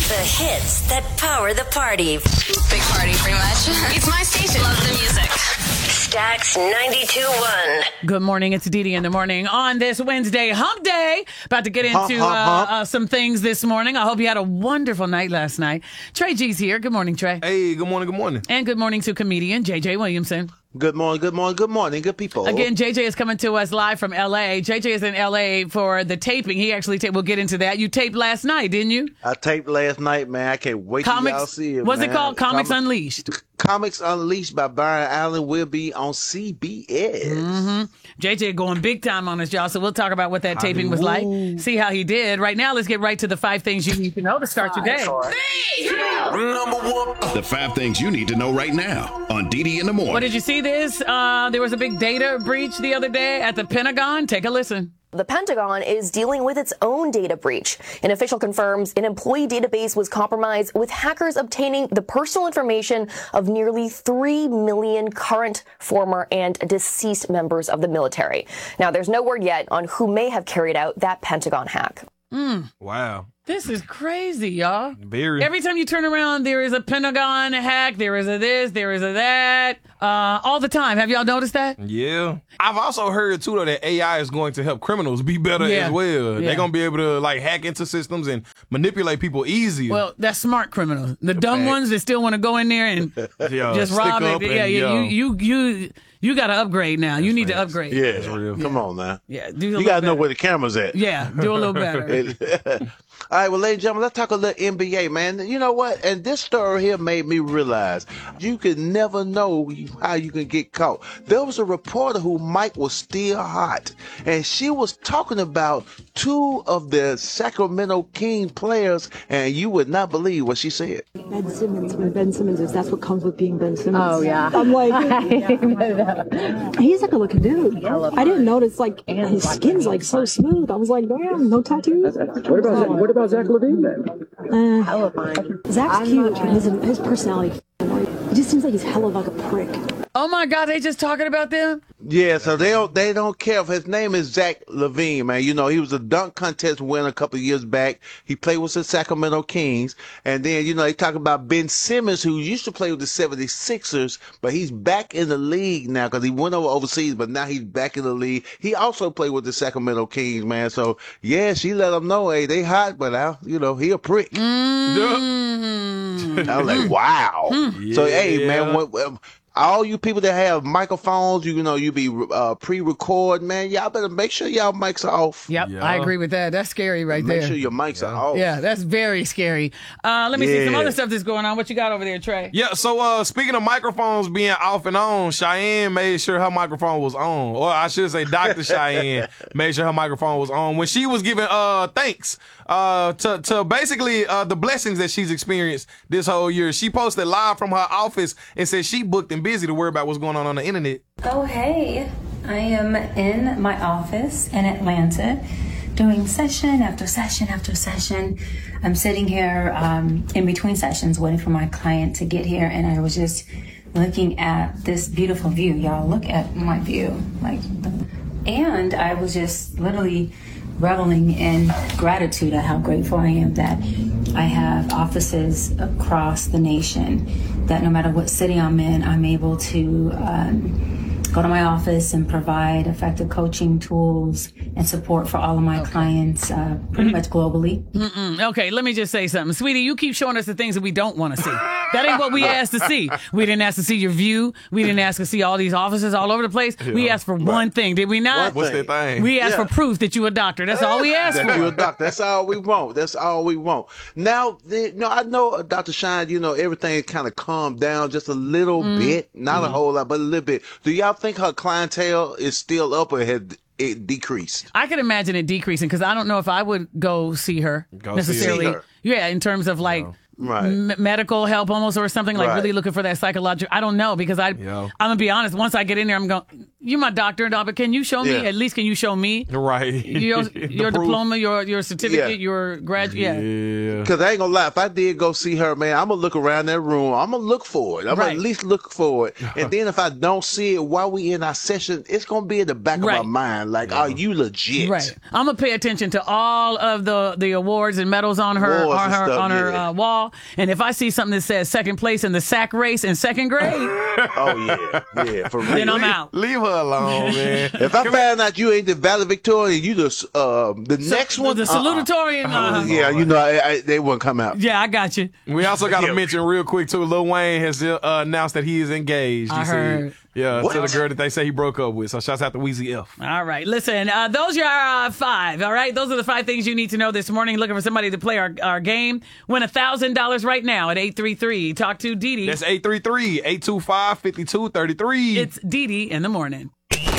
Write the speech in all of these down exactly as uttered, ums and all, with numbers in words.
The hits that power the party. Big party, pretty much. It's my station. Love the music. Stax ninety-two point one. Good morning. It's Dee Dee in the morning on this Wednesday hump day. About to get into Hump, hump, hump. Uh, uh, some things this morning. I hope you had a wonderful night last night. Trey G's here. Good morning, Trey. Hey, good morning, good morning. And good morning to comedian J J Williamson. Good morning, good morning, good morning, good people. Again, J J is coming to us live from L A. J J is in L A for the taping. He actually taped. We'll get into that. You taped last night, didn't you? I taped last night, man. I can't wait till Comics. y'all see it, What's man. it called? Comics Com- Unleashed. Comics Unleashed by Byron Allen will be on C B S. Mm-hmm. J J going big time on us, y'all. So we'll talk about what that taping was like. See how he did. Right now, let's get right to the five things you need to know to start your day. The five things you need to know right now on Dee Dee in the morning. What did you see this? Uh, there was a big data breach the other day at the Pentagon. Take a listen. The Pentagon is dealing with its own data breach. An official confirms an employee database was compromised with hackers obtaining the personal information of nearly three million current, former, and deceased members of the military. Now, there's no word yet on who may have carried out that Pentagon hack. Mm. Wow. This is crazy, y'all. Very. Every time you turn around, there is a Pentagon hack, there is a this, there is a that, uh, all the time. Have y'all noticed that? Yeah. I've also heard, too, though, that A I is going to help criminals be better Yeah. as well. Yeah. They're going to be able to, like, hack into systems and manipulate people easier. Well, that's smart criminals. The dumb fact. ones that still want to go in there and Yo, just stick rob up it. and, Yeah, yeah. yo. You, you, you, you got to upgrade now. You need to facts. upgrade. Yeah, come on now. Yeah, do a You little got to know better. where the camera's at. Yeah, do a little better. All right, well, ladies and gentlemen, let's talk a little N B A, man. You know what? And this story here made me realize you can never know how you can get caught. There was a reporter who Mike was still hot, and she was talking about two of the Sacramento King players, and you would not believe what she said. Ben Simmons, when Ben Simmons is, that's what comes with being Ben Simmons. Oh, yeah. I'm like, he's like a looking dude. I didn't notice, like, his skin's like so smooth. I was like, damn, no tattoos. What about what about Zach LaVine then? Uh, Hella fine. Zach's cute, but his, his personality, he just seems like he's hella like a prick. Oh my God, they just talking about them? Yeah, so they don't they don't care. His name is Zach LaVine, man. You know, he was a dunk contest winner a couple of years back. He played with the Sacramento Kings. And then, you know, they talk about Ben Simmons, who used to play with the seventy-sixers, but he's back in the league now because he went over overseas, but now he's back in the league. He also played with the Sacramento Kings, man. So, yeah, she let him know, hey, they hot, but, I, you know, he a prick. Mm. I was like, wow. So, hey, Yeah. man, what, what, all you people that have microphones, you know, you be uh, pre-record, man, y'all better make sure y'all mics are off. Yep, Yeah. I agree with that. That's scary right Make there. sure your mics are off. Yeah, that's very scary. Uh, let me see some Yeah. other stuff that's going on. What you got over there, Trey? Yeah, so uh, speaking of microphones being off and on, Cheyenne made sure her microphone was on. Or I should say Doctor Cheyenne made sure her microphone was on when she was giving uh thanks uh to, to basically uh the blessings that she's experienced this whole year. She posted live from her office and said she booked and busy to worry about what's going on on the internet. Oh, hey. I am in my office in Atlanta doing session after session after session. I'm sitting here um, in between sessions waiting for my client to get here, and I was just looking at this beautiful view. Y'all, look at my view. Like, and I was just literally reveling in gratitude at how grateful I am that I have offices across the nation, that no matter what city I'm in, I'm able to um, go to my office and provide effective coaching tools and support for all of my okay. clients uh, pretty much globally. Mm-mm. Okay, let me just say something. Sweetie, you keep showing us the things that we don't want to see. That ain't what we asked to see. We didn't ask to see your view. We didn't ask to see all these offices all over the place. Yeah. We asked for right. one thing, did we not? What's that thing? We asked yeah. for proof that you a doctor. That's all we asked that for. you a doctor. That's all we want. That's all we want. Now, the, you know, I know uh, Doctor Shine, you know, everything kind of calmed down just a little mm. bit. Not mm. a whole lot, but a little bit. Do y'all think her clientele is still up or had it decreased? I could imagine it decreasing because I don't know if I would go see her go necessarily. See her. Yeah, in terms of like, no. right. m- medical help almost or something, like Right. really looking for that psychological. I don't know because I, Yo. I'm going to be honest. Once I get in there, I'm going, you're my doctor, dog, but can you show me, Yeah. at least can you show me Right. your, The your proof. diploma, your your certificate, Yeah. your graduate? Yeah. Yeah. Because I ain't gonna lie, if I did go see her, man, I'm gonna look around that room. I'm gonna look for it. I'm Right. gonna at least look for it. And then if I don't see it while we in our session, it's gonna be in the back Right. of my mind. Like, are you legit? Right. I'm gonna pay attention to all of the, the awards and medals on her Awards on and her stuff, on her yeah. uh, wall. And if I see something that says second place in the sack race in second grade, Oh yeah, yeah, for real. then I'm out. Leave her alone, man. If I find out you ain't the valedictorian, you the uh, the next So, one, the, the uh-uh. salutatorian. Uh, Yeah, you know, I, I, they wouldn't come out. yeah, I got you. We also got to Yeah. mention real quick too. Lil Wayne has uh, announced that he is engaged. You I see? heard. Yeah, What? to the girl that they say he broke up with. So shouts out to Weezy F. All right, listen, uh, those are our uh, five, all right? Those are the five things you need to know this morning. Looking for somebody to play our, our game. Win one thousand dollars right now at eight three three. Talk to Dee Dee. That's eight three three, eight two five, five two three three. It's Dee Dee in the morning.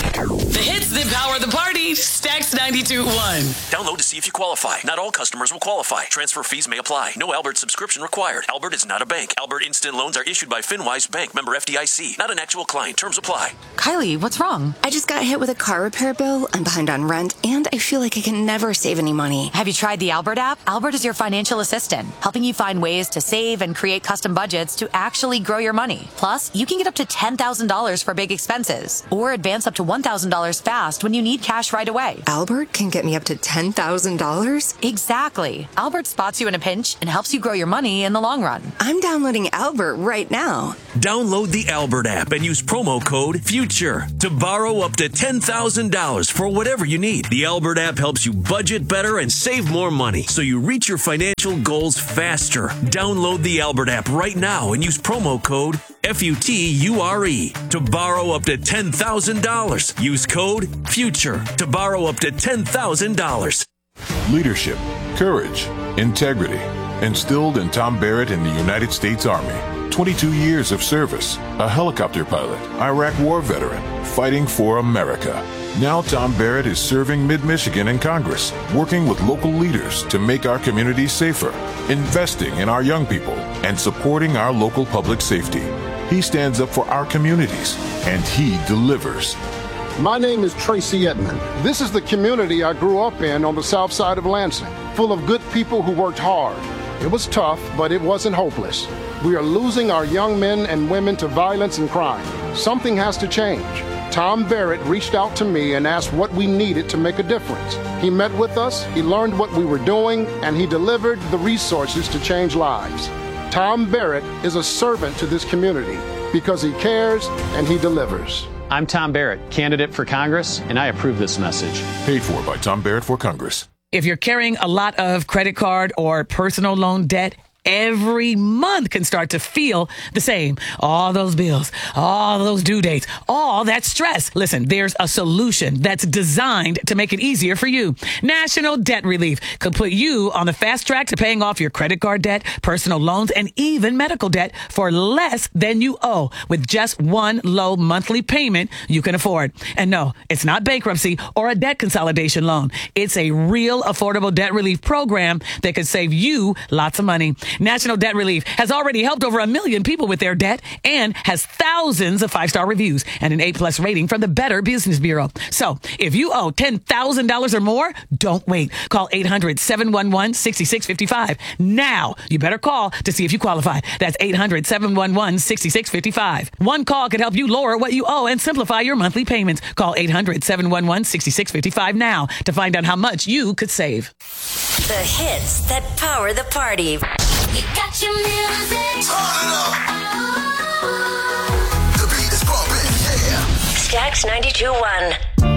The hits that power the party. Stax ninety-two point one. Download to see if you qualify. Not all customers will qualify. Transfer fees may apply. No Albert subscription required. Albert is not a bank. Albert Instant Loans are issued by FinWise Bank, member F D I C. Not an actual client. Terms apply. Kylie, what's wrong? I just got hit with a car repair bill. I'm behind on rent, and I feel like I can never save any money. Have you tried the Albert app? Albert is your financial assistant, helping you find ways to save and create custom budgets to actually grow your money. Plus, you can get up to ten thousand dollars for big expenses, or advance up to one thousand dollars fast when you need cash right away. Albert can get me up to ten thousand dollars? Exactly. Albert spots you in a pinch and helps you grow your money in the long run. I'm downloading Albert right now. Download the Albert app and use promo code FUTURE to borrow up to ten thousand dollars for whatever you need. The Albert app helps you budget better and save more money so you reach your financial goals faster. Download the Albert app right now and use promo code F U T U R E to borrow up to ten thousand dollars. Use code FUTURE to borrow up to ten thousand dollars. Leadership, courage, integrity, instilled in Tom Barrett in the United States Army. twenty-two years of service, a helicopter pilot, Iraq war veteran, fighting for America. Now Tom Barrett is serving mid-Michigan in Congress, working with local leaders to make our communities safer, investing in our young people, and supporting our local public safety. He stands up for our communities, and he delivers. My name is Tracy Edmond. This is the community I grew up in on the south side of Lansing, full of good people who worked hard. It was tough, but it wasn't hopeless. We are losing our young men and women to violence and crime. Something has to change. Tom Barrett reached out to me and asked what we needed to make a difference. He met with us, he learned what we were doing, and he delivered the resources to change lives. Tom Barrett is a servant to this community because he cares and he delivers. I'm Tom Barrett, candidate for Congress, and I approve this message. Paid for by Tom Barrett for Congress. If you're carrying a lot of credit card or personal loan debt, every month can start to feel the same. All those bills, all those due dates, all that stress. Listen, there's a solution that's designed to make it easier for you. National Debt Relief could put you on the fast track to paying off your credit card debt, personal loans, and even medical debt for less than you owe with just one low monthly payment you can afford. And no, it's not bankruptcy or a debt consolidation loan. It's a real affordable debt relief program that could save you lots of money. National Debt Relief has already helped over a million people with their debt and has thousands of five-star reviews and an A-plus rating from the Better Business Bureau. So if you owe ten thousand dollars or more, don't wait. Call eight hundred, seven one one, six six five five. Now, you better call to see if you qualify. That's eight hundred, seven one one, six six five five. One call could help you lower what you owe and simplify your monthly payments. Call eight hundred, seven one one, six six five five now to find out how much you could save. The hits that power the party. You got your music. Turn it up. The beat is bumping, yeah. Stax ninety-two point one.